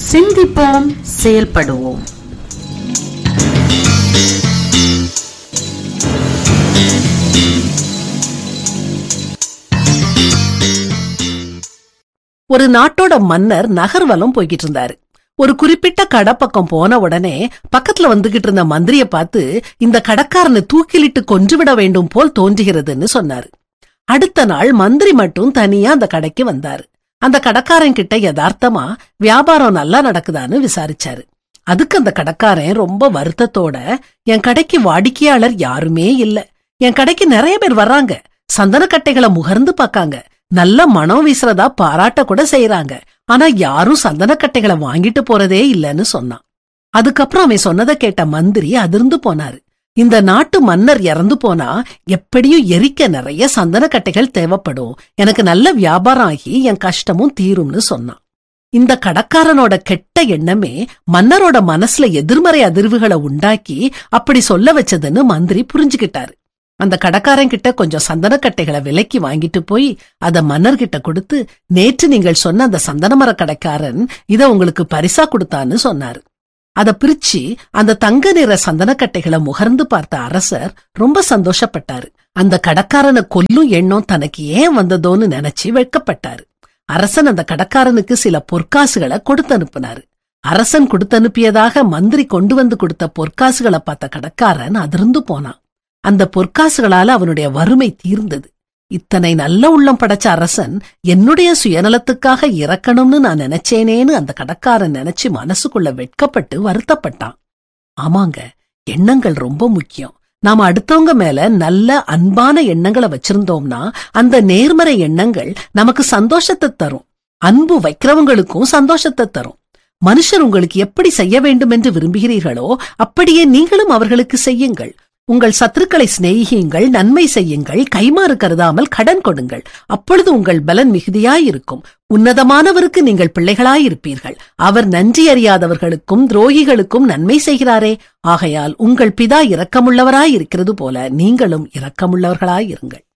சிந்திப்போம், செயல்படுவோம். ஒரு நாட்டோட மன்னர் நகர்வலம் போய்கிட்டு இருந்தாரு. ஒரு குறிப்பிட்ட கடப்பக்கம் போன உடனே பக்கத்துல வந்துகிட்டு இருந்த மந்திரிய பார்த்து, இந்த கடக்காரனை தூக்கிலிட்டு கொன்றுவிட வேண்டும் போல் தோன்றுகிறதுன்னு சொன்னாரு. அடுத்த நாள் மந்திரி மட்டும் தனியா அந்த கடைக்கு வந்தாரு. அந்த கடக்காரன் கிட்ட யதார்த்தமா வியாபாரம் நல்லா நடக்குதான்னு விசாரிச்சாரு. அதுக்கு அந்த கடக்காரன் ரொம்ப வருத்தத்தோட, என் கடைக்கு வாடிக்கையாளர் யாருமே இல்ல, என் கடைக்கு நிறைய பேர் வர்றாங்க, சந்தனக்கட்டைகளை முகர்ந்து பாக்காங்க, நல்ல மனம் வீசுறதா பாராட்ட கூட செய்யறாங்க, ஆனா யாரும் சந்தனக்கட்டைகளை வாங்கிட்டு போறதே இல்லன்னு சொன்னான். அதுக்கப்புறம் அவன் சொன்னதை கேட்ட மந்திரி அதிர்ந்து போனாரு. இந்த நாட்டு மன்னர் இறந்து போனா எப்படியும் எரிக்க நிறைய சந்தனக்கட்டைகள் தேவைப்படும், எனக்கு நல்ல வியாபாரம் ஆகி என் கஷ்டமும் தீரும்னு சொன்னான். இந்த கடக்காரனோட கெட்ட எண்ணமே மன்னரோட மனசுல எதிர்மறை அதிர்வுகளை உண்டாக்கி அப்படி சொல்ல வச்சதுன்னு மந்திரி புரிஞ்சுகிட்டாரு. அந்த கடக்காரன் கிட்ட கொஞ்சம் சந்தனக்கட்டைகளை விலைக்கு வாங்கிட்டு போய் அத மன்னர்கிட்ட கொடுத்து, நேற்று நீங்கள் சொன்ன அந்த சந்தனமர கடைக்காரன் இத உங்களுக்கு பரிசா கொடுத்தான்னு சொன்னாரு. அத பிரிச்சு அந்த தங்க நிற சந்தனக்கட்டைகளை முகர்ந்து பார்த்த அரசர் ரொம்ப சந்தோஷப்பட்டாரு. அந்த கடக்காரனை கொல்லும் எண்ணம் தனக்கு ஏன் வந்ததோன்னு நினைச்சு வெட்கப்பட்டாரு. அரசன் அந்த கடக்காரனுக்கு சில பொற்காசுகளை கொடுத்து அனுப்பினாரு. அரசன் கொடுத்து அனுப்பியதாக மந்திரி கொண்டு வந்து கொடுத்த பொற்காசுகளை பார்த்த கடக்காரன் அதிர்ந்து போனான். அந்த பொற்காசுகளால அவனுடைய வறுமை தீர்ந்தது. இத்தனை நல்ல உள்ளம் படைச்ச அரசன் என்னுடைய சுயநலத்துக்காக இறக்கணும்னு நான் நினைச்சேனேன்னு அந்த கடக்காரன் நினைச்சு மனசுக்குள்ள வெட்கப்பட்டு வருத்தப்பட்டான். ஆமாங்க, எண்ணங்கள் ரொம்ப முக்கியம். நாம அடுத்தவங்க மேல நல்ல அன்பான எண்ணங்களை வச்சிருந்தோம்னா அந்த நேர்மறை எண்ணங்கள் நமக்கு சந்தோஷத்தை தரும். அன்பு வைக்கிறவங்களுக்கும் சந்தோஷத்தை தரும். மனுஷர் உங்களுக்கு எப்படி செய்ய வேண்டும் என்று விரும்புகிறீர்களோ அப்படியே நீங்களும் அவர்களுக்கு செய்யுங்கள். உங்கள் சத்துருக்களை சிநேகியுங்கள், நன்மை செய்யுங்கள், கைமாறு கருதாமல் கடன் கொடுங்கள், அப்பொழுது உங்கள் பலன் மிகுதியாயிருக்கும். உன்னதமானவருக்கு நீங்கள் பிள்ளைகளாயிருப்பீர்கள். அவர் நன்றி அறியாதவர்களுக்கும் துரோகிகளுக்கும் நன்மை செய்கிறாரே, ஆகையால் உங்கள் பிதா இரக்கமுள்ளவராயிருக்கிறது போல நீங்களும் இரக்கமுள்ளவர்களாயிருங்கள்.